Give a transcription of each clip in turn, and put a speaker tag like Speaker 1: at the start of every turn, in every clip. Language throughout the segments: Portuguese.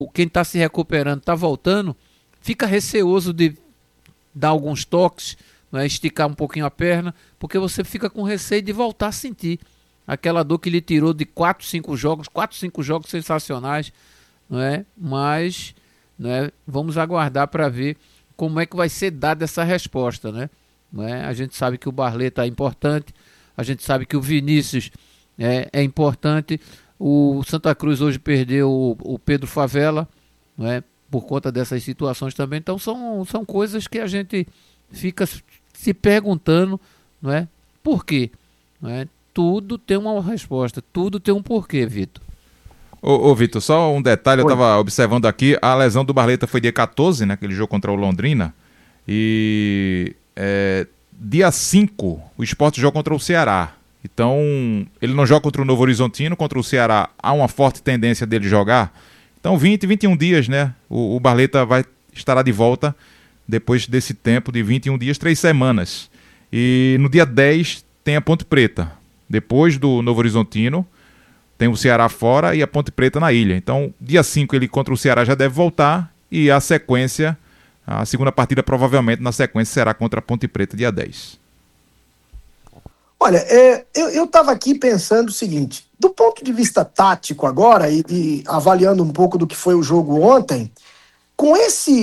Speaker 1: quem está se recuperando está voltando, fica receoso de dar alguns toques, né, esticar um pouquinho a perna, porque você fica com receio de voltar a sentir aquela dor que lhe tirou de 4, 5 jogos sensacionais, não é? Mas, não é, vamos aguardar para ver como é que vai ser dada essa resposta, né? Não é? A gente sabe que o Barleta é importante, a gente sabe que o Vinícius é importante, o Santa Cruz hoje perdeu o Pedro Favela, não é? Por conta dessas situações também, então são coisas que a gente fica se perguntando, não é? Por quê? Não é? Tudo tem uma resposta, tudo tem um porquê, Vitor.
Speaker 2: Ô Vitor, só um detalhe,
Speaker 3: Oi.
Speaker 2: eu estava observando aqui, a lesão do Barleta foi dia 14, né, aquele jogo contra o Londrina, e dia 5 o Sport joga contra o Ceará, então ele não joga contra o Novo Horizontino, contra o Ceará há uma forte tendência dele jogar, então 20, 21 dias, né, o Barleta estará de volta depois desse tempo de 21 dias, 3 semanas, e no dia 10 tem a Ponte Preta, depois do Novo Horizontino, tem o Ceará fora e a Ponte Preta na ilha. Então, dia 5 ele contra o Ceará já deve voltar e a sequência, a segunda partida provavelmente na sequência será contra a Ponte Preta dia 10.
Speaker 3: Olha, eu estava aqui pensando o seguinte, do ponto de vista tático agora e avaliando um pouco do que foi o jogo ontem, com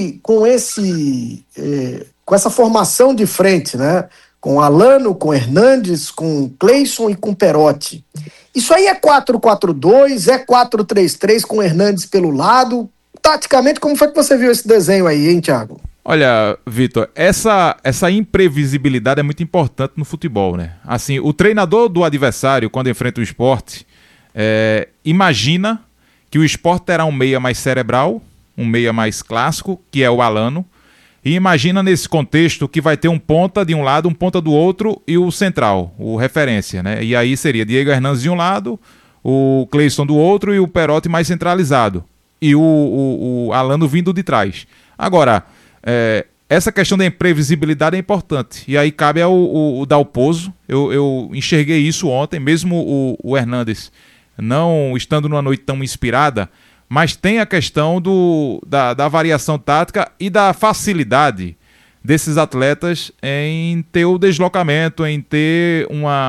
Speaker 3: essa formação de frente, né? Com Alano, com Hernandes, com Cleison e com Perotti. Isso aí é 4-4-2, é 4-3-3 com Hernandes pelo lado. Taticamente, como foi que você viu esse desenho aí, hein, Thiago?
Speaker 2: Olha, Vitor, essa imprevisibilidade é muito importante no futebol, né? Assim, o treinador do adversário, quando enfrenta o Sport, imagina que o Sport terá um meia mais cerebral, um meia mais clássico, que é o Alano, e imagina nesse contexto que vai ter um ponta de um lado, um ponta do outro e o central, o referência, né? E aí seria Diego Hernandes de um lado, o Cleison do outro e o Perotti mais centralizado. E o Alano vindo de trás. Agora, essa questão da imprevisibilidade é importante. E aí cabe ao Dalpozo. Eu enxerguei isso ontem, mesmo o Hernandes não estando numa noite tão inspirada, mas tem a questão da variação tática e da facilidade desses atletas em ter o deslocamento, em ter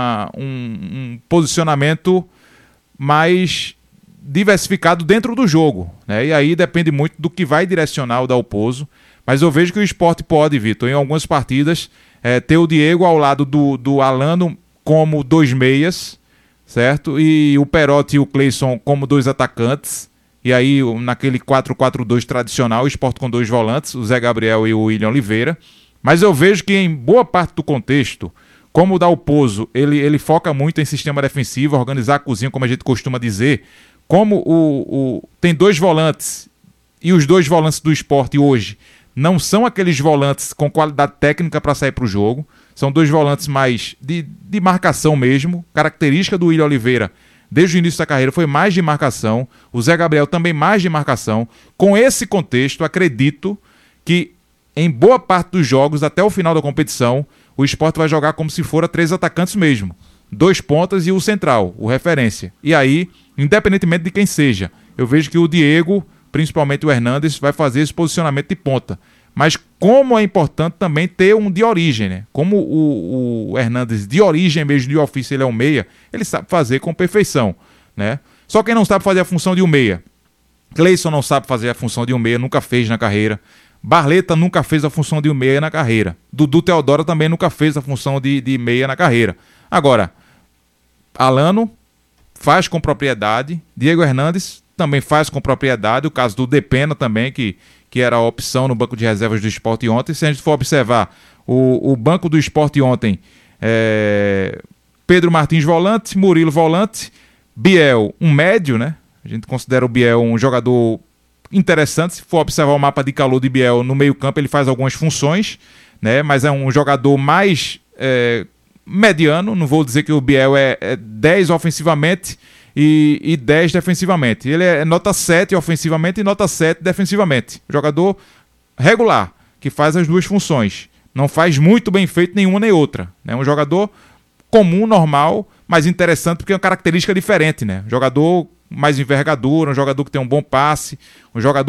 Speaker 2: um posicionamento mais diversificado dentro do jogo, né? E aí depende muito do que vai direcionar o Dalpozo, mas eu vejo que o Sport pode, Vitor, em algumas partidas, ter o Diego ao lado do Alano como 2 meias, certo? E o Perotti e o Cleison como 2 atacantes. E aí, naquele 4-4-2 tradicional, o Sport com 2 volantes, o Zé Gabriel e o William Oliveira. Mas eu vejo que em boa parte do contexto, como o Dalpozo, ele foca muito em sistema defensivo, organizar a cozinha, como a gente costuma dizer. Como tem 2 volantes, e os 2 volantes do Sport hoje não são aqueles volantes com qualidade técnica para sair para o jogo. São 2 volantes mais de marcação mesmo, característica do William Oliveira. Desde o início da carreira foi mais de marcação, o Zé Gabriel também mais de marcação. Com esse contexto, acredito que em boa parte dos jogos, até o final da competição, o Sport vai jogar como se fora 3 atacantes mesmo. 2 pontas e o central, o referência. E aí, independentemente de quem seja, eu vejo que o Diego, principalmente o Hernandes, vai fazer esse posicionamento de ponta. Mas como é importante também ter um de origem, né? Como o Hernandes de origem mesmo, de ofício, ele é um meia, ele sabe fazer com perfeição, né? Só quem não sabe fazer a função de um meia. Cleison não sabe fazer a função de um meia, nunca fez na carreira. Barleta nunca fez a função de um meia na carreira. Dudu Teodoro também nunca fez a função de meia na carreira. Agora, Alano faz com propriedade, Diego Hernandes também faz com propriedade, o caso do Depena também, que era a opção no banco de reservas do Sport ontem. Se a gente for observar o banco do Sport ontem, Pedro Martins volante, Murilo volante, Biel um médio, né? A gente considera o Biel um jogador interessante. Se for observar o mapa de calor de Biel no meio campo, ele faz algumas funções, né? Mas é um jogador mais mediano. Não vou dizer que o Biel é 10 ofensivamente e 10 defensivamente. Ele é nota 7 ofensivamente e nota 7 defensivamente. Jogador regular, que faz as duas funções. Não faz muito bem feito nenhuma nem outra. É um jogador comum, normal, mas interessante porque é uma característica diferente, né? Jogador mais envergadura, um jogador que tem um bom passe, um jogador